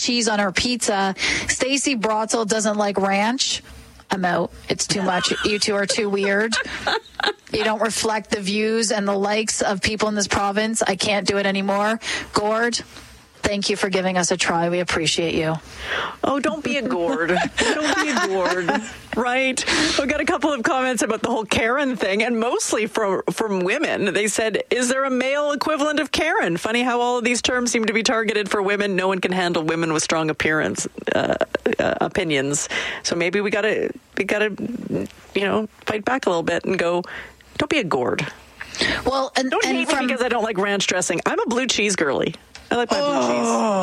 cheese on her pizza. Stacey Brotzel doesn't like ranch. I'm out. It's too much. You two are too weird. You don't reflect the views and the likes of people in this province. I can't do it anymore. Gord, thank you for giving us a try. We appreciate you. Oh, don't be a gourd. Don't be a gourd. Right. We got a couple of comments about the whole Karen thing, and mostly from women. They said, is there a male equivalent of Karen? Funny how all of these terms seem to be targeted for women. No one can handle women with strong opinions. So maybe we gotta, fight back a little bit and go, don't be a gourd. Well, and don't hate me because I don't like ranch dressing. I'm a blue cheese girly. I like my blue cheese.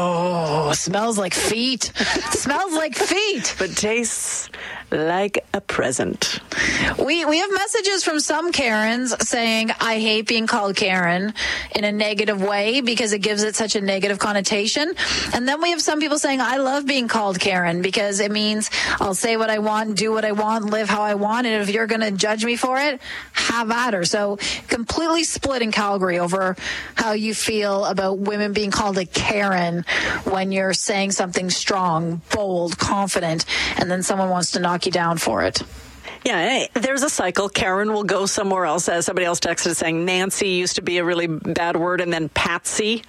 Oh, smells like feet. Smells like feet. But tastes like a present. We have messages from some Karens saying, I hate being called Karen in a negative way because it gives it such a negative connotation. And then we have some people saying, I love being called Karen because it means I'll say what I want, do what I want, live how I want. And if you're going to judge me for it, have at her. So completely split in Calgary over how you feel about women being called a Karen when you're saying something strong, bold, confident, and then someone wants to knock you down for it. Yeah, there's a cycle. Karen will go somewhere else. Somebody else texted saying Nancy used to be a really bad word, and then Patsy.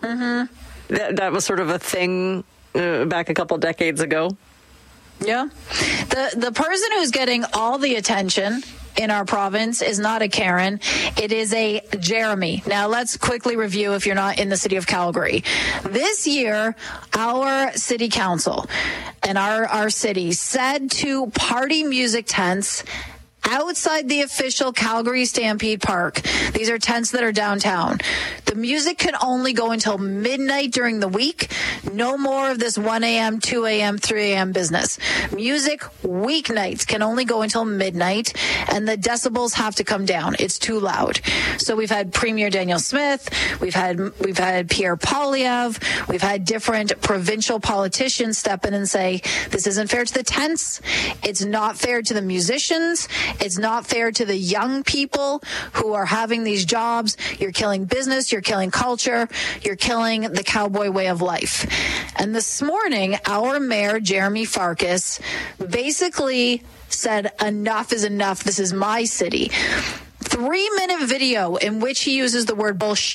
Mm-hmm. That was sort of a thing back a couple decades ago. Yeah. The person who's getting all the attention in our province is not a Karen. It is a Jeremy. Now, let's quickly review if you're not in the city of Calgary. This year, our city council and our city said to party music tents outside the official Calgary Stampede Park. These are tents that are downtown. The music can only go until midnight during the week. No more of this 1 a.m., 2 a.m., 3 a.m. business. Music weeknights can only go until midnight, and the decibels have to come down. It's too loud. So we've had Premier Daniel Smith, we've had Pierre Poilievre, we've had different provincial politicians step in and say, this isn't fair to the tents. It's not fair to the musicians. It's not fair to the young people who are having these jobs. You're killing business. You're killing culture. You're killing the cowboy way of life. And this morning, our mayor, Jeremy Farkas, basically said, enough is enough. This is my city. 3-minute video in which he uses the word bullshit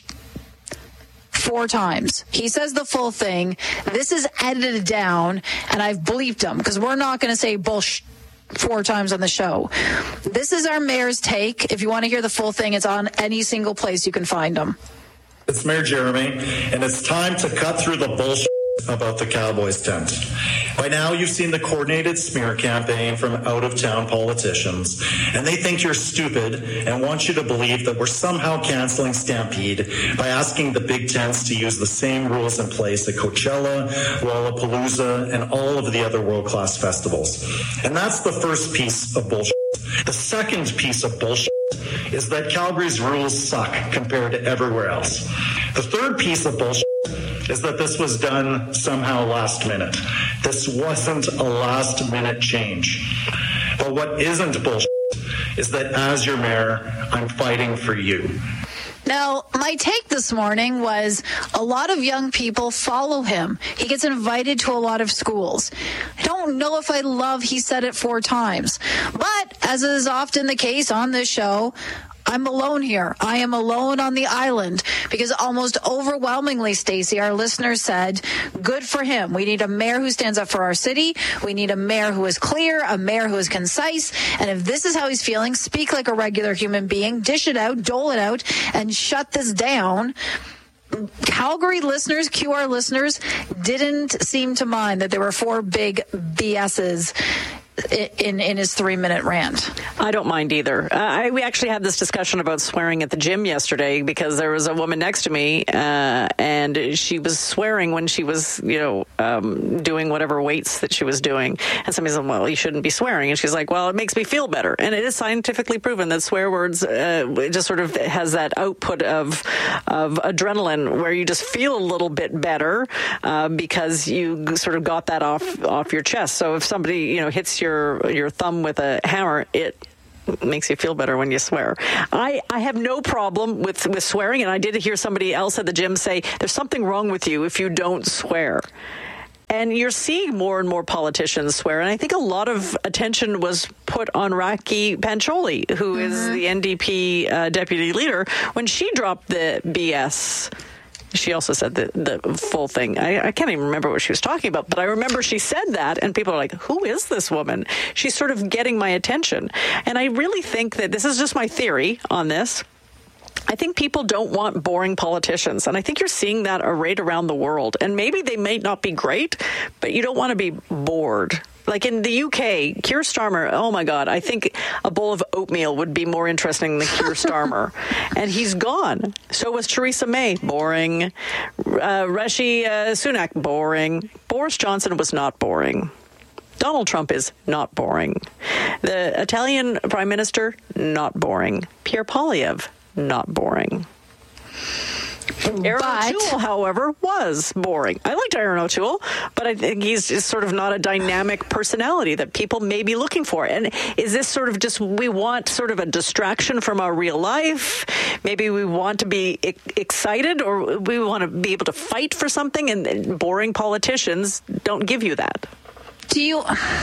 4 times. He says the full thing. This is edited down, and I've bleeped him because we're not going to say bullshit 4 times on the show. This is our mayor's take. If you want to hear the full thing, it's on any single place you can find them. It's Mayor Jeremy, and it's time to cut through the bullshit about the Cowboys tent. By now, you've seen the coordinated smear campaign from out-of-town politicians, and they think you're stupid and want you to believe that we're somehow canceling Stampede by asking the big tents to use the same rules in place at Coachella, Lollapalooza, and all of the other world-class festivals. And that's the first piece of bullshit. The second piece of bullshit is that Calgary's rules suck compared to everywhere else. The third piece of bullshit is that this was done somehow last minute. This wasn't a last minute change. But what isn't bullshit is that as your mayor, I'm fighting for you. Now, my take this morning was a lot of young people follow him. He gets invited to a lot of schools. I don't know if I love he said it 4 times. But as is often the case on this show, I'm alone here. I am alone on the island because almost overwhelmingly, Stacey, our listeners said, good for him. We need a mayor who stands up for our city. We need a mayor who is clear, a mayor who is concise. And if this is how he's feeling, speak like a regular human being, dish it out, dole it out, and shut this down. Calgary listeners, QR listeners, didn't seem to mind that there were 4 big BSs in his 3-minute rant. I don't mind either. We actually had this discussion about swearing at the gym yesterday because there was a woman next to me and she was swearing when she was, doing whatever weights that she was doing. And somebody said, well, you shouldn't be swearing. And she's like, well, it makes me feel better. And it is scientifically proven that swear words it just sort of has that output of adrenaline where you just feel a little bit better because you sort of got that off your chest. So if somebody, hits your thumb with a hammer, it makes you feel better when you swear. I have no problem with swearing, and I did hear somebody else at the gym say, there's something wrong with you if you don't swear. And you're seeing more and more politicians swear. And I think a lot of attention was put on Raki Pancholi, who is the NDP deputy leader, when she dropped the BS. She also said the full thing. I can't even remember what she was talking about, but I remember she said that, and people are like, who is this woman? She's sort of getting my attention. And I really think that this is just my theory on this. I think people don't want boring politicians, and I think you're seeing that right around the world. And maybe they may not be great, but you don't want to be bored. Like in the UK, Keir Starmer, oh my God, I think a bowl of oatmeal would be more interesting than Keir Starmer. And he's gone. So was Theresa May, boring. Rishi Sunak, boring. Boris Johnson was not boring. Donald Trump is not boring. The Italian Prime Minister, not boring. Pierre Poilievre, not boring. Aaron O'Toole, however, was boring. I liked Aaron O'Toole, but I think he's just sort of not a dynamic personality that people may be looking for. And is this sort of just, we want sort of a distraction from our real life? Maybe we want to be excited, or we want to be able to fight for something, and boring politicians don't give you that. Do you...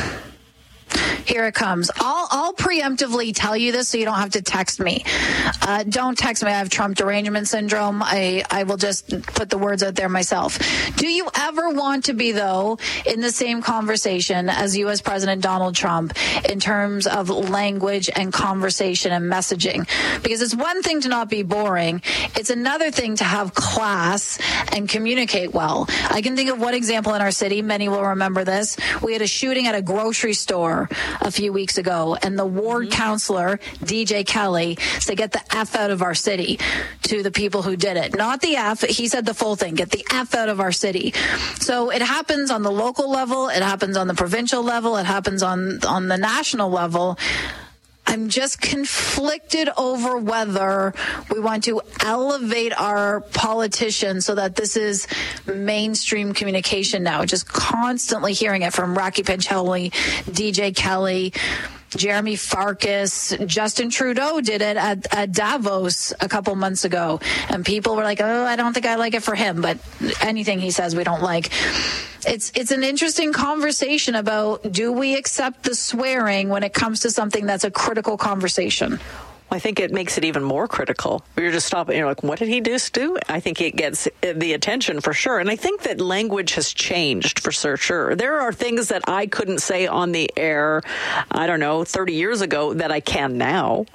Here it comes. I'll preemptively tell you this so you don't have to text me. Don't text me. I have Trump derangement syndrome. I will just put the words out there myself. Do you ever want to be, though, in the same conversation as U.S. President Donald Trump in terms of language and conversation and messaging? Because it's one thing to not be boring. It's another thing to have class and communicate well. I can think of one example in our city. Many will remember this. We had a shooting at a grocery store a few weeks ago, and the ward counselor, DJ Kelly, said, get the F out of our city to the people who did it. Not the F, he said the full thing, get the F out of our city. So it happens on the local level, it happens on the provincial level, it happens on the national level. I'm just conflicted over whether we want to elevate our politicians so that this is mainstream communication now. Just constantly hearing it from Raki Pancholi, DJ Kelly, Jeremy Farkas. Justin Trudeau did it at Davos a couple months ago, and people were like, oh, I don't think I like it for him, but anything he says we don't like. It's an interesting conversation about, do we accept the swearing when it comes to something that's a critical conversation? I think it makes it even more critical. You're just stopping, you're like, what did he just do? I think it gets the attention for sure. And I think that language has changed for sure. There are things that I couldn't say on the air, 30 years ago that I can now.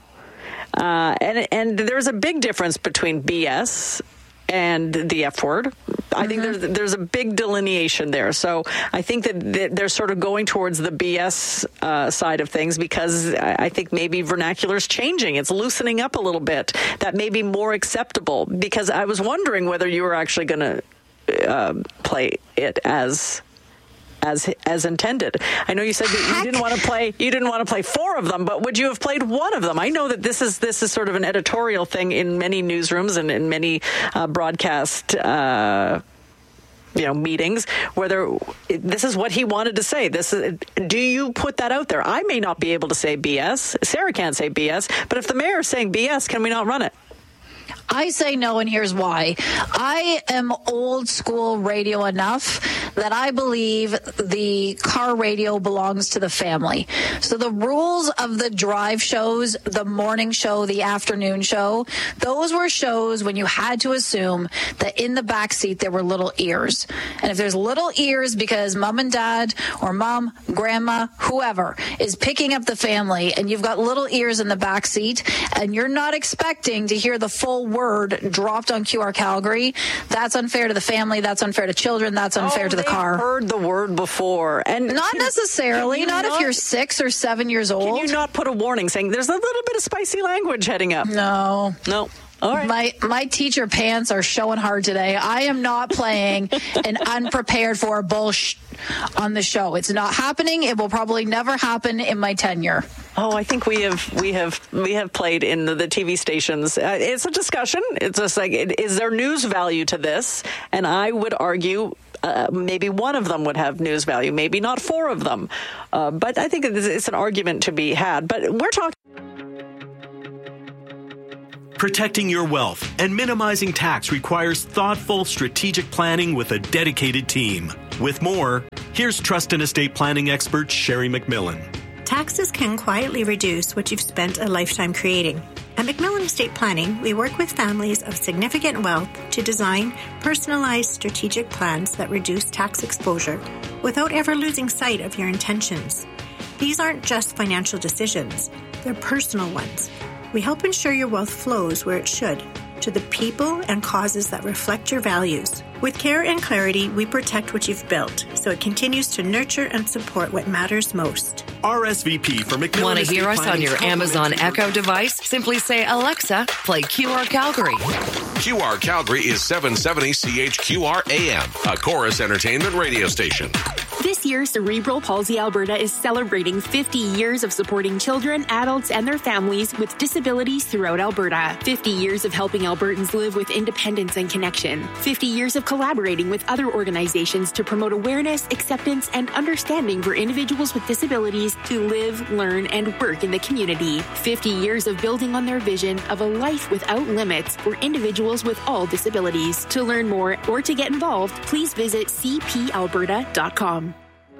And there's a big difference between BS and the F word. I think there's a big delineation there. So I think that they're sort of going towards the BS side of things, because I think maybe vernacular is changing. It's loosening up a little bit. That may be more acceptable, because I was wondering whether you were actually going to play it as intended. I know you said that you didn't want to play 4 of them, but would you have played one of them? I know that this is sort of an editorial thing in many newsrooms and in many broadcast meetings, whether this is what he wanted to say. Do you put that out there? I may not be able to say BS. Sarah can't say BS, but if the mayor is saying BS, can we not run it? I say no, and here's why. I am old school radio enough that I believe the car radio belongs to the family. So the rules of the drive shows, the morning show, the afternoon show, those were shows when you had to assume that in the back seat there were little ears. And if there's little ears because mom and dad or mom, grandma, whoever is picking up the family, and you've got little ears in the back seat, and you're not expecting to hear the full word dropped on QR Calgary, that's unfair to the family, that's unfair to children, that's unfair to the car. I've heard the word before. And not necessarily, not if you're 6 or 7 years old. Can you not put a warning saying there's a little bit of spicy language heading up? No. All right. My teacher pants are showing hard today. I am not playing an unprepared for bullshit on the show. It's not happening. It will probably never happen in my tenure. Oh, I think we have played in the TV stations. It's a discussion. It's just like, is there news value to this? And I would argue maybe one of them would have news value, maybe not 4 of them. But I think it's an argument to be had. But we're talking. Protecting your wealth and minimizing tax requires thoughtful, strategic planning with a dedicated team. With more, here's trust and estate planning expert Sherry McMillan. Taxes can quietly reduce what you've spent a lifetime creating. At McMillan Estate Planning, we work with families of significant wealth to design personalized strategic plans that reduce tax exposure without ever losing sight of your intentions. These aren't just financial decisions, they're personal ones. We help ensure your wealth flows where it should, to the people and causes that reflect your values. With care and clarity, we protect what you've built, so it continues to nurture and support what matters most. RSVP for McMillan. Want to hear us on your Amazon Echo device? Simply say, Alexa, play QR Calgary. QR Calgary is 770 CHQR AM, a Chorus Entertainment radio station. This year, Cerebral Palsy Alberta is celebrating 50 years of supporting children, adults, and their families with disabilities throughout Alberta. 50 years of helping Albertans live with independence and connection. 50 years of collaborating with other organizations to promote awareness, acceptance, and understanding for individuals with disabilities to live, learn, and work in the community. 50 years of building on their vision of a life without limits for individuals with all disabilities. To learn more or to get involved, please visit cpalberta.com.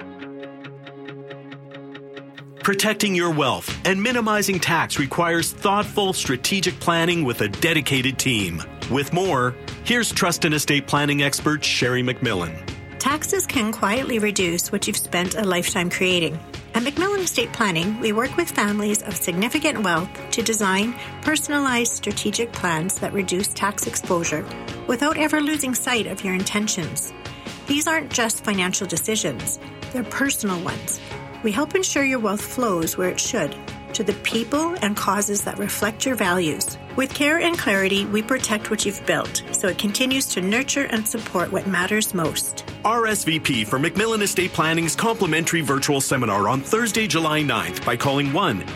Protecting your wealth and minimizing tax requires thoughtful, strategic planning with a dedicated team. With more, here's trust and estate planning expert Sherry McMillan. Taxes can quietly reduce what you've spent a lifetime creating. At McMillan Estate Planning, we work with families of significant wealth to design personalized strategic plans that reduce tax exposure without ever losing sight of your intentions. These aren't just financial decisions, they're personal ones. We help ensure your wealth flows where it should, to the people and causes that reflect your values. With care and clarity, we protect what you've built, so it continues to nurture and support what matters most. RSVP for McMillan Estate Planning's complimentary virtual seminar on Thursday, July 9th by calling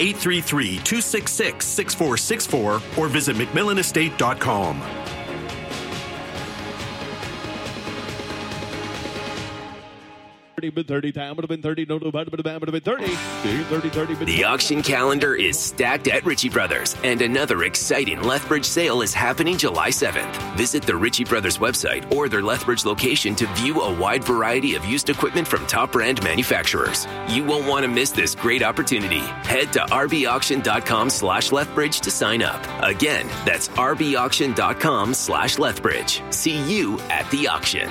1-833-266-6464 or visit McMillanestate.com. The auction calendar is stacked at Ritchie Brothers, and another exciting Lethbridge sale is happening July 7th. Visit the Ritchie Brothers website or their Lethbridge location to view a wide variety of used equipment from top brand manufacturers. You won't want to miss this great opportunity. Head to rbauction.com/Lethbridge to sign up. Again, that's rbauction.com/Lethbridge. See you at the auction.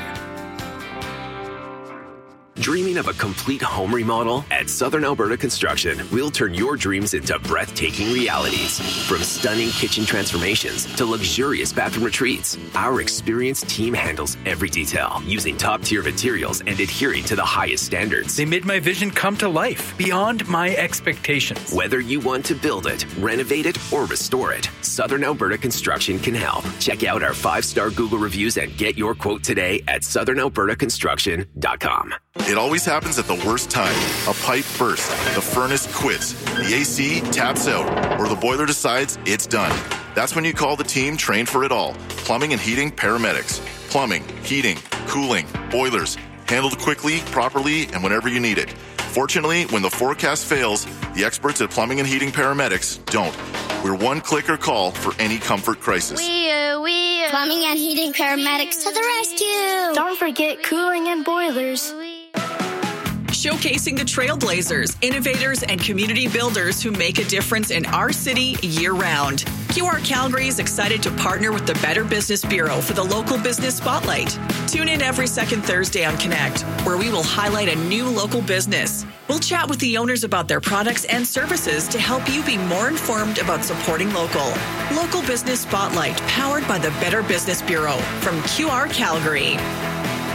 Dreaming of a complete home remodel? At Southern Alberta Construction, we'll turn your dreams into breathtaking realities. From stunning kitchen transformations to luxurious bathroom retreats, our experienced team handles every detail using top-tier materials and adhering to the highest standards. They made my vision come to life beyond my expectations. Whether you want to build it, renovate it, or restore it, Southern Alberta Construction can help. Check out our 5-star Google reviews and get your quote today at southernalbertaconstruction.com. It always happens at the worst time. A pipe bursts, the furnace quits, the AC taps out, or the boiler decides it's done. That's when you call the team trained for it all. Plumbing and heating paramedics. Plumbing, heating, cooling, boilers. Handled quickly, properly, and whenever you need it. Fortunately, when the forecast fails, the experts at Plumbing and Heating Paramedics don't. We're one clicker call for any comfort crisis. Plumbing and Heating Paramedics to the rescue. Don't forget cooling and boilers. Showcasing the trailblazers, innovators, and community builders who make a difference in our city year-round. QR Calgary is excited to partner with the Better Business Bureau for the Local Business Spotlight. Tune in every second Thursday on Connect, where we will highlight a new local business. We'll chat with the owners about their products and services to help you be more informed about supporting local. Local Business Spotlight, powered by the Better Business Bureau from QR Calgary.